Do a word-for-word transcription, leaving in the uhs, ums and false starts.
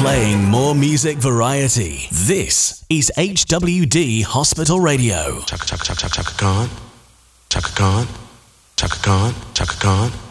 Playing more music variety. This is H W D Hospital Radio. Chaka chaka chaka chaka Khan. Chaka Khan. Chaka Khan. Chaka Khan.